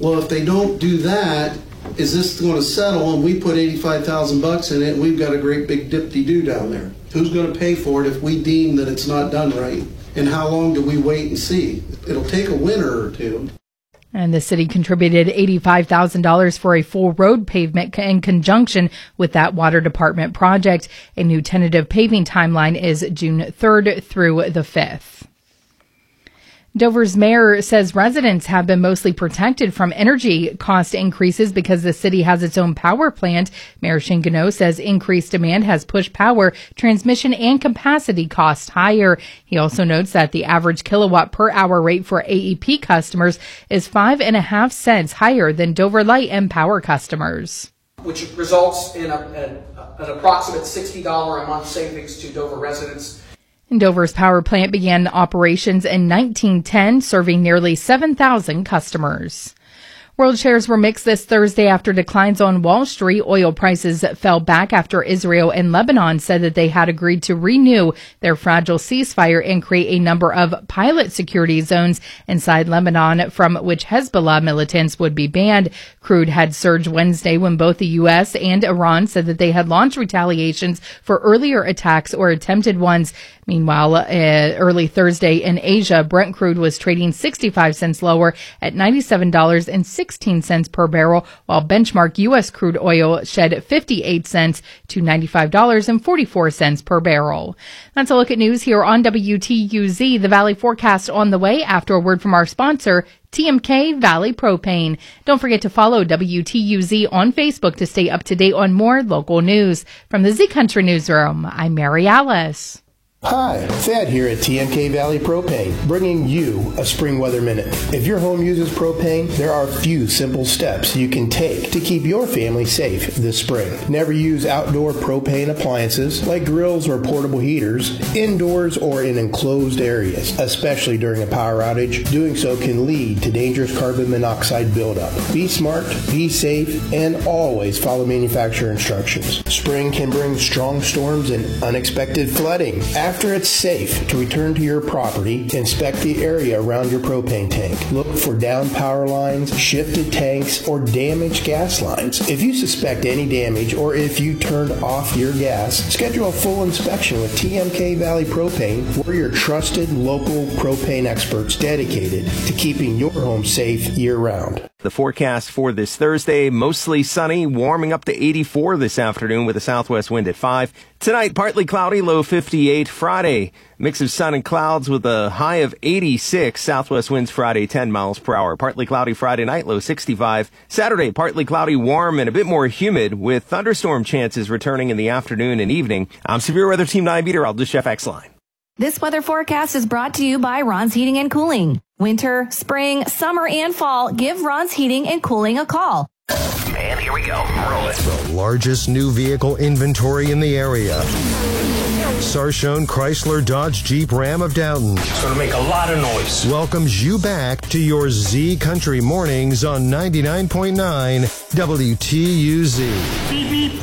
Well, if they don't do that, is this going to settle and we put $85,000 in it and we've got a great big dip-de-doo down there? Who's going to pay for it if we deem that it's not done right? And how long do we wait and see? It'll take a winter or two. And the city contributed $85,000 for a full road pavement in conjunction with that water department project. A new tentative paving timeline is June 3rd through the 5th. Dover's mayor says residents have been mostly protected from energy cost increases because the city has its own power plant. Mayor Shinguno says increased demand has pushed power, transmission, and capacity costs higher. He also notes that the average kilowatt per hour rate for AEP customers is 5.5 cents higher than Dover Light and Power customers, which results in an approximate $60 a month savings to Dover residents. Dover's power plant began operations in 1910, serving nearly 7,000 customers. World shares were mixed this Thursday after declines on Wall Street. Oil prices fell back after Israel and Lebanon said that they had agreed to renew their fragile ceasefire and create a number of pilot security zones inside Lebanon from which Hezbollah militants would be banned. Crude had surged Wednesday when both the U.S. and Iran said that they had launched retaliations for earlier attacks or attempted ones. Meanwhile, early Thursday in Asia, Brent crude was trading 65 cents lower at $97.16 per barrel, while benchmark U.S. crude oil shed 58 cents to $95.44 per barrel. That's a look at news here on WTUZ. The Valley forecast on the way after a word from our sponsor, TMK Valley Propane. Don't forget to follow WTUZ on Facebook to stay up to date on more local news. From the Z Country Newsroom, I'm Mary Alice. Hi, Thad here at TMK Valley Propane, bringing you a spring weather minute. If your home uses propane, there are a few simple steps you can take to keep your family safe this spring. Never use outdoor propane appliances like grills or portable heaters indoors or in enclosed areas, especially during a power outage. Doing so can lead to dangerous carbon monoxide buildup. Be smart, be safe, and always follow manufacturer instructions. Spring can bring strong storms and unexpected flooding. After it's safe to return to your property, inspect the area around your propane tank. Look for down power lines, shifted tanks, or damaged gas lines. If you suspect any damage or if you turned off your gas, schedule a full inspection with TMK Valley Propane. We're your trusted local propane experts dedicated to keeping your home safe year-round. The forecast for this Thursday, mostly sunny, warming up to 84 this afternoon with a southwest wind at 5. Tonight, partly cloudy, low 58. Friday, mix of sun and clouds with a high of 86. Southwest winds Friday, 10 miles per hour. Partly cloudy Friday night, low 65. Saturday, partly cloudy, warm, and a bit more humid with thunderstorm chances returning in the afternoon and evening. I'm Severe Weather Team 9 Meteorologist Jeff Exline. This weather forecast is brought to you by Ron's Heating and Cooling. Winter, spring, summer, and fall, give Ron's Heating and Cooling a call. And here we go. Roll it. The largest new vehicle inventory in the area. Sarshone Chrysler Dodge Jeep Ram of Downton. It's going to make a lot of noise. Welcomes you back to your Z Country Mornings on 99.9 WTUZ.